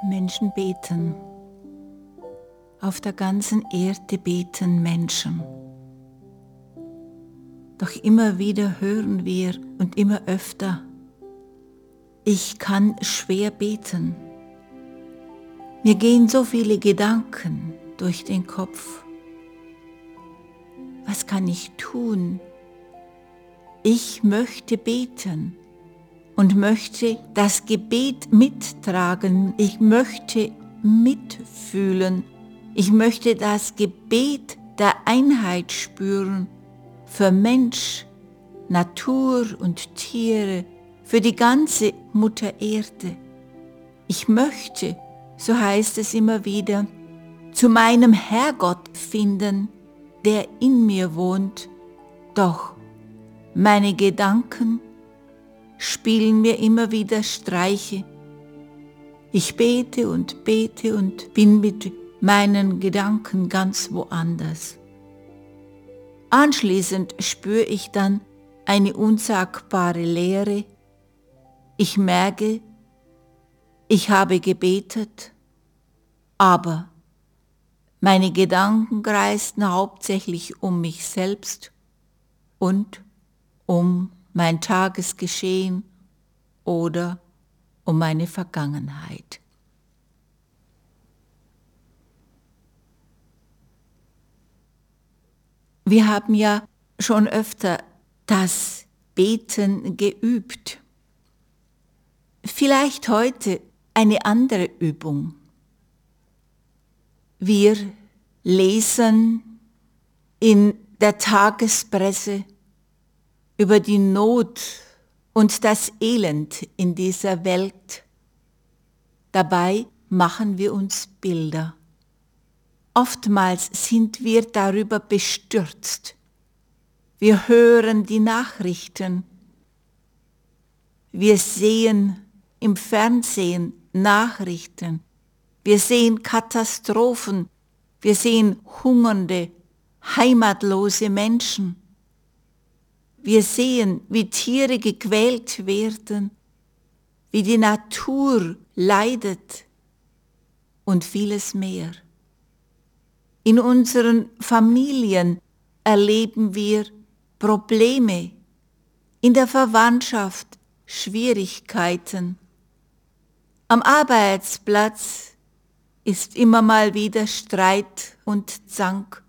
Menschen beten. Auf der ganzen Erde beten Menschen. Doch immer wieder hören wir und immer öfter: Ich kann schwer beten. Mir gehen so viele Gedanken durch den Kopf. Was kann ich tun? Ich möchte beten und möchte das Gebet mittragen. Ich möchte mitfühlen. Ich möchte das Gebet der Einheit spüren für Mensch, Natur und Tiere, für die ganze Mutter Erde. Ich möchte, so heißt es immer wieder, zu meinem Herrgott finden, der in mir wohnt. Doch meine Gedanken spielen mir immer wieder Streiche. Ich bete und bin mit meinen Gedanken ganz woanders. Anschließend spüre ich dann eine unsagbare Leere. Ich merke, ich habe gebetet, aber meine Gedanken kreisten hauptsächlich um mich selbst und um mein Tagesgeschehen oder um meine Vergangenheit. Wir haben ja schon öfter das Beten geübt. Vielleicht heute eine andere Übung. Wir lesen in der Tagespresse über die Not und das Elend in dieser Welt. Dabei machen wir uns Bilder. Oftmals sind wir darüber bestürzt. Wir hören die Nachrichten. Wir sehen im Fernsehen Nachrichten. Wir sehen Katastrophen. Wir sehen hungernde, heimatlose Menschen. Wir sehen, wie Tiere gequält werden, wie die Natur leidet und vieles mehr. In unseren Familien erleben wir Probleme, in der Verwandtschaft Schwierigkeiten. Am Arbeitsplatz ist immer mal wieder Streit und Zank.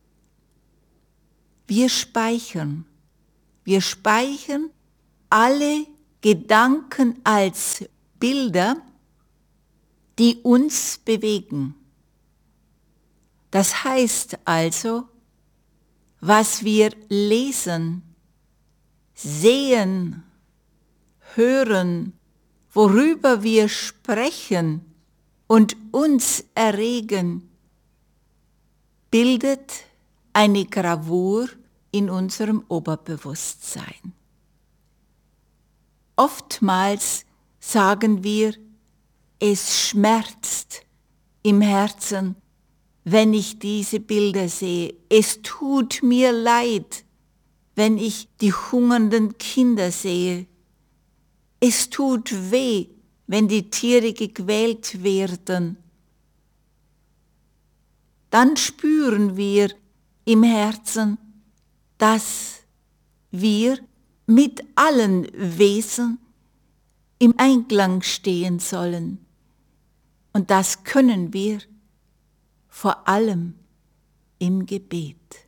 Wir speichern alle Gedanken als Bilder, die uns bewegen. Das heißt also, was wir lesen, sehen, hören, worüber wir sprechen und uns erregen, bildet eine Gravur in unserem Oberbewusstsein. Oftmals sagen wir, es schmerzt im Herzen, wenn ich diese Bilder sehe. Es tut mir leid, wenn ich die hungernden Kinder sehe. Es tut weh, wenn die Tiere gequält werden. Dann spüren wir im Herzen, dass wir mit allen Wesen im Einklang stehen sollen. Und das können wir vor allem im Gebet.